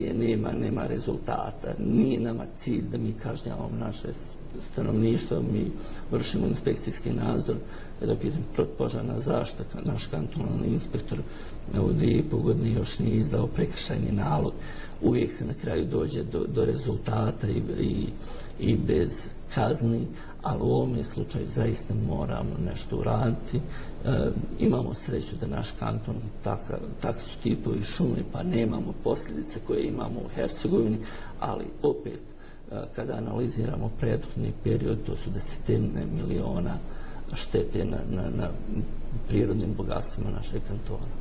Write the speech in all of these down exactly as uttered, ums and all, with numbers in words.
Nema, nema rezultata. Nije nama cilj da mi kažnjavamo naše stanovništvo, mi vršimo inspekcijski nadzor, kada pitam protupožarna zaštita, naš kantonalni inspektor u dvije i pol godine još nije izdao prekršajni nalog. Uvijek se na kraju dođe do, do rezultata i, i, i bez kazni, ali u ovom slučaju zaista moramo nešto uraditi. E, imamo sreću da naš kanton taka, tak su tipovi šume, pa nemamo posljedice koje imamo u Hercegovini, ali opet kada analiziramo prethodni period, to su desetine miliona štete na, na, na prirodnim bogatstvima našeg kantona.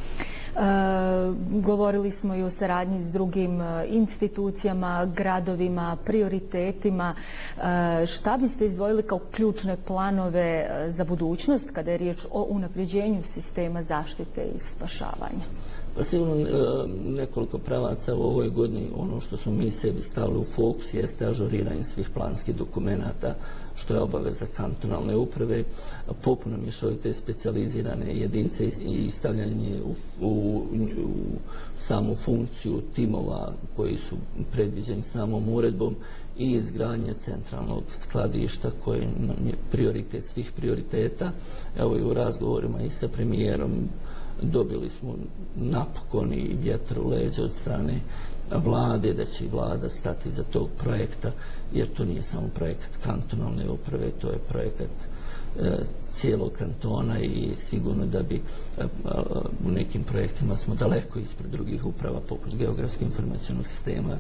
E, govorili smo i o saradnji s drugim institucijama, gradovima, prioritetima. E, šta biste izdvojili kao ključne planove za budućnost kada je riječ o unapređenju sistema zaštite i spašavanja? Pa sigurno nekoliko pravaca u ovoj godini, ono što smo mi sebi stavili u fokus jeste ažuriranje svih planskih dokumenata, što je obaveza kantonalne uprave, popuna mješovite specijalizirane jedinice i stavljanje u, u, u samu funkciju timova koji su predviđeni samom uredbom i izgradnje centralnog skladišta koji je prioritet svih prioriteta. Evo i u razgovorima i sa premijerom dobili smo napokon i vjetar u leđa od strane vlade, da će i vlada stati za tog projekta, jer to nije samo projekat kantonalne uprave, to je projekat e, cijelog kantona i sigurno da bi e, u nekim projektima smo daleko ispred drugih uprava, poput geografsko-informacionog sistema,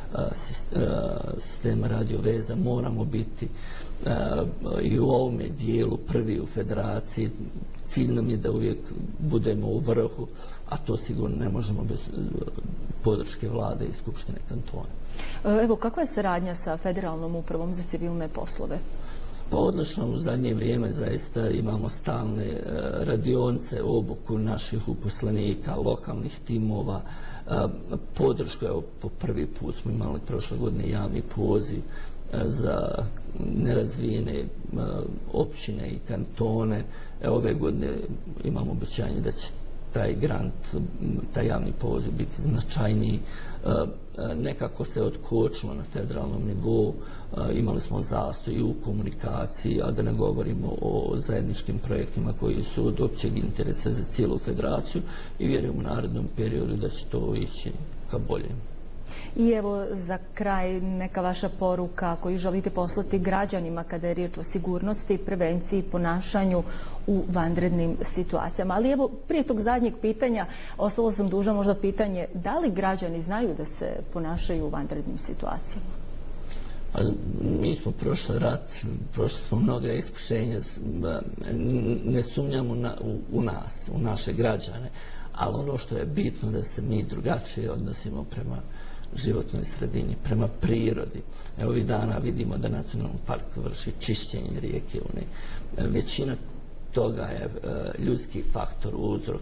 e, sistema radioveza. Moramo biti e, i u ovome dijelu prvi u federaciji. Cilj nam je da uvijek budemo u vrhu, a to sigurno ne možemo bez podrške vlade i Skupštine kantona. Evo, kakva je saradnja sa Federalnom upravom za civilne poslove? Pa odlično, u zadnje vrijeme zaista imamo stalne e, radionice, obuku naših uposlenika, lokalnih timova, e, podršku, evo, po prvi put smo imali prošle godine javni poziv za nerazvijene općine i kantone. Ove godine imamo obećanje da će taj grant, taj javni poziv biti značajniji. Nekako se odkočilo na federalnom nivou, imali smo zastoj u komunikaciji, a da ne govorimo o zajedničkim projektima koji su od općeg interesa za cijelu federaciju i vjerujem u narednom periodu da će to ići ka boljem. I evo za kraj neka vaša poruka koju želite poslati građanima kada je riječ o sigurnosti, prevenciji, ponašanju u vanrednim situacijama. Ali evo prije tog zadnjeg pitanja ostalo sam dužna možda pitanje da li građani znaju da se ponašaju u vanrednim situacijama? Pa, mi smo prošli rat, prošli smo mnoga iskušenja, ne sumnjamo na, u, u nas, u naše građane, ali ono što je bitno da se mi drugačije odnosimo prema životnoj sredini, prema prirodi. Evo ovih dana vidimo da Nacionalni park vrši čišćenje rijeke Une. Većina toga je ljudski faktor, uzrok.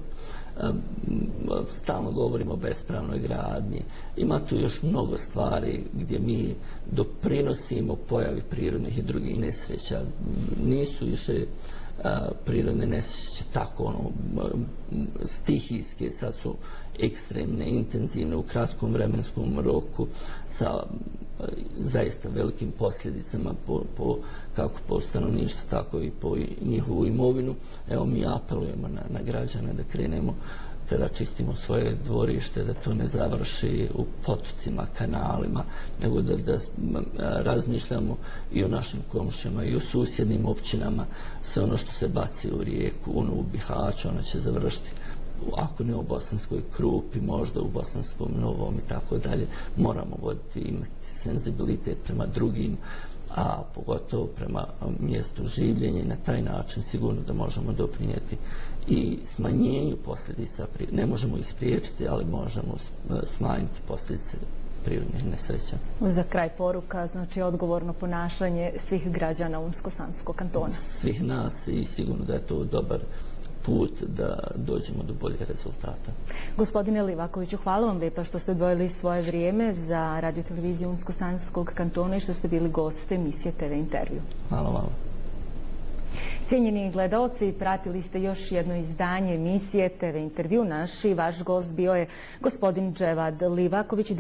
Stalno govorimo o bespravnoj gradnji. Ima tu još mnogo stvari gdje mi doprinosimo pojavi prirodnih i drugih nesreća. Nisu više prirodne nesreće tako ono, stihijske, sad su ekstremne, intenzivne u kratkom vremenskom roku sa zaista velikim posljedicama po, po, kako po stanovništvu, tako i po njihovu imovinu. Evo mi apelujemo na, na građane da krenemo kada čistimo svoje dvorište, da to ne završi u potocima, kanalima, nego da, da razmišljamo i o našim komšijama i o susjednim općinama. Sve ono što se baci u rijeku, ono u Bihaću, ono će završiti ako ne u Bosanskoj Krupi, možda u Bosanskom Novom i tako dalje. Moramo voditi, imati senzibilitet prema drugim, a pogotovo prema mjestu življenja i na taj način sigurno da možemo doprinijeti i smanjenju posljedica. Ne možemo ih spriječiti, ali možemo smanjiti posljedice prirodnih nesreća. Za kraj poruka, znači odgovorno ponašanje svih građana Unsko-Sanskog kantona. Svih nas i sigurno da je to dobar put da dođemo do boljih rezultata. Gospodine Livakoviću, hvala vam lijepa što ste odvojili svoje vrijeme za radio-televiziju Unsko-Sanskog kantona i što ste bili gost emisije T V Intervju. Hvala vam. Cijenjeni gledaoci, pratili ste još jedno izdanje emisije T V Intervju. Naš i vaš gost bio je gospodin Dževad Livaković,